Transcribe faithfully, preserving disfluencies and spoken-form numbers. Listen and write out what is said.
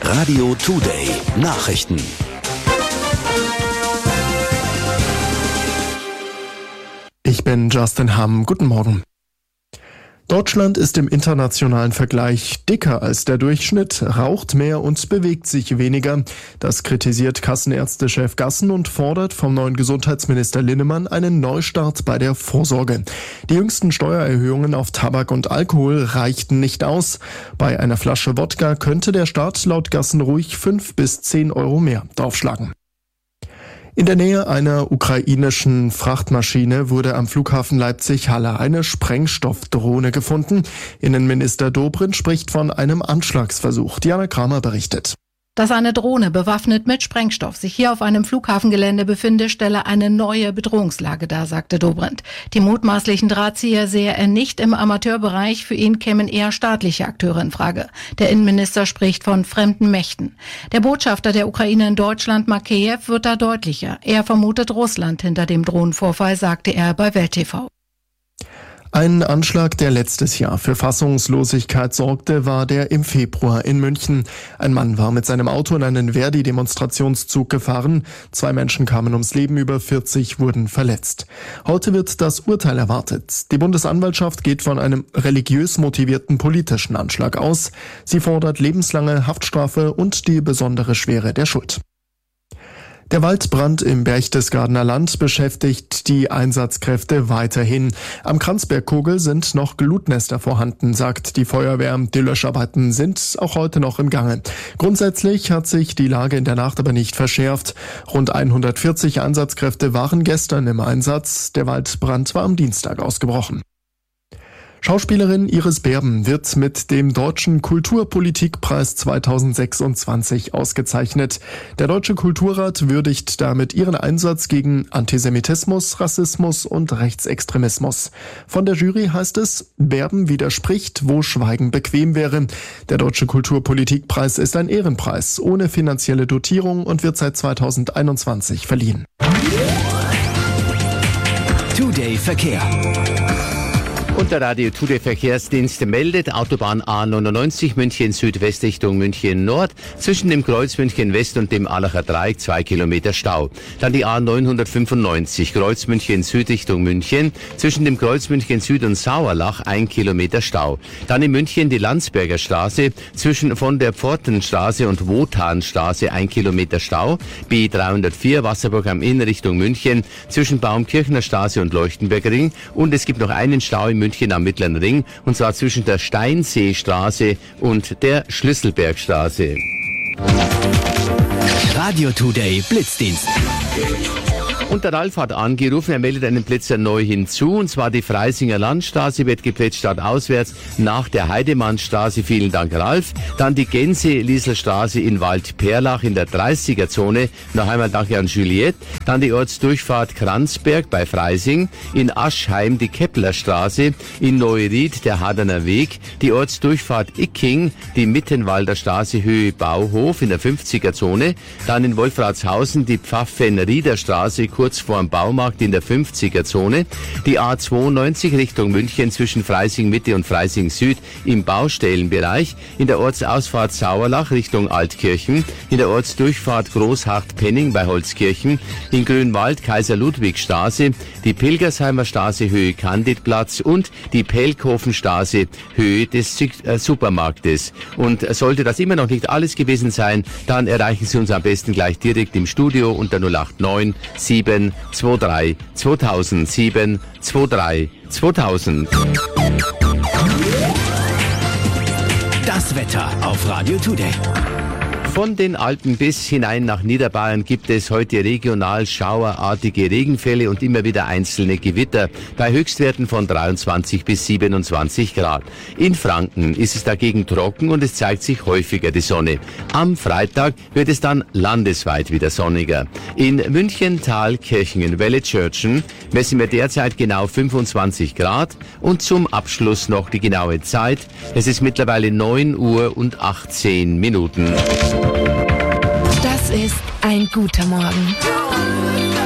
Radio Today Nachrichten. Ich bin Justin Hamm. Guten Morgen. Deutschland ist im internationalen Vergleich dicker als der Durchschnitt, raucht mehr und bewegt sich weniger. Das kritisiert Kassenärztechef Gassen und fordert vom neuen Gesundheitsminister Linnemann einen Neustart bei der Vorsorge. Die jüngsten Steuererhöhungen auf Tabak und Alkohol reichten nicht aus. Bei einer Flasche Wodka könnte der Staat laut Gassen ruhig fünf bis zehn Euro mehr draufschlagen. In der Nähe einer ukrainischen Frachtmaschine wurde am Flughafen Leipzig-Halle eine Sprengstoffdrohne gefunden. Innenminister Dobrindt spricht von einem Anschlagsversuch. Diana Kramer berichtet. Dass eine Drohne bewaffnet mit Sprengstoff sich hier auf einem Flughafengelände befinde, stelle eine neue Bedrohungslage dar, sagte Dobrindt. Die mutmaßlichen Drahtzieher sehe er nicht im Amateurbereich, für ihn kämen eher staatliche Akteure in Frage. Der Innenminister spricht von fremden Mächten. Der Botschafter der Ukraine in Deutschland, Makeyev, wird da deutlicher. Er vermutet Russland hinter dem Drohnenvorfall, sagte er bei Welt T V. Ein Anschlag, der letztes Jahr für Fassungslosigkeit sorgte, war der im Februar in München. Ein Mann war mit seinem Auto in einen Verdi-Demonstrationszug gefahren. Zwei Menschen kamen ums Leben, über vierzig wurden verletzt. Heute wird das Urteil erwartet. Die Bundesanwaltschaft geht von einem religiös motivierten politischen Anschlag aus. Sie fordert lebenslange Haftstrafe und die besondere Schwere der Schuld. Der Waldbrand im Berchtesgadener Land beschäftigt die Einsatzkräfte weiterhin. Am Kranzbergkogel sind noch Glutnester vorhanden, sagt die Feuerwehr. Die Löscharbeiten sind auch heute noch im Gange. Grundsätzlich hat sich die Lage in der Nacht aber nicht verschärft. Rund hundertvierzig Einsatzkräfte waren gestern im Einsatz. Der Waldbrand war am Dienstag ausgebrochen. Schauspielerin Iris Berben wird mit dem Deutschen Kulturpolitikpreis zweitausendsechsundzwanzig ausgezeichnet. Der Deutsche Kulturrat würdigt damit ihren Einsatz gegen Antisemitismus, Rassismus und Rechtsextremismus. Von der Jury heißt es, Berben widerspricht, wo Schweigen bequem wäre. Der Deutsche Kulturpolitikpreis ist ein Ehrenpreis ohne finanzielle Dotierung und wird seit zweitausendeinundzwanzig verliehen. Today Verkehr. Und der Radio Today Verkehrsdienst meldet Autobahn A neunundneunzig München Südwest Richtung München Nord zwischen dem Kreuz München West und dem Allacher Dreieck zwei Kilometer Stau. Dann die A neunhundertfünfundneunzig Kreuz München Süd Richtung München zwischen dem Kreuz München Süd und Sauerlach ein Kilometer Stau. Dann in München die Landsberger Straße zwischen von der Pfortenstraße und Wotanstraße ein Kilometer Stau. B dreihundertvier Wasserburg am Inn Richtung München zwischen Baumkirchner Straße und Leuchtenbergring. Und es gibt noch einen Stau in München am Mittleren Ring, und zwar zwischen der Steinseestraße und der Schlüsselbergstraße. Radio Today Blitzdienst. Und der Ralf hat angerufen, er meldet einen Blitzer neu hinzu, und zwar die Freisinger Landstraße wird geblitzt stadtauswärts nach der Heidemannstraße. Vielen Dank, Ralf. Dann die Gänse-Lieselstraße in Waldperlach in der dreißiger Zone. Noch einmal danke an Juliette. Dann die Ortsdurchfahrt Kranzberg bei Freising. In Aschheim die Keplerstraße. In Neuried der Haderner Weg. Die Ortsdurchfahrt Icking, die Mittenwalder Straße Höhe Bauhof in der fünfziger Zone. Dann in Wolfratshausen die Pfaffenrieder-Straße kurz vor dem Baumarkt in der fünfziger Zone. Die A zweiundneunzig Richtung München zwischen Freising Mitte und Freising Süd im Baustellenbereich. In der Ortsausfahrt Sauerlach Richtung Altkirchen. In der Ortsdurchfahrt Großhardt-Penning bei Holzkirchen. In Grünwald Kaiser-Ludwig-Straße. Die Pilgersheimer Straße Höhe Candidplatz und die Pelkhofenstraße Höhe des äh, Supermarktes. Und sollte das immer noch nicht alles gewesen sein, dann erreichen Sie uns am besten gleich direkt im Studio unter null acht neun sieben zwei drei zweitausend sieben zwei drei zweitausend. Das Wetter auf Radio Today. Von den Alpen bis hinein nach Niederbayern gibt es heute regional schauerartige Regenfälle und immer wieder einzelne Gewitter bei Höchstwerten von dreiundzwanzig bis siebenundzwanzig Grad. In Franken ist es dagegen trocken und es zeigt sich häufiger die Sonne. Am Freitag wird es dann landesweit wieder sonniger. In München, Thalkirchen, in Wellitschörchen messen wir derzeit genau fünfundzwanzig Grad und zum Abschluss noch die genaue Zeit. Es ist mittlerweile neun Uhr und achtzehn Minuten. Das ist ein guter Morgen.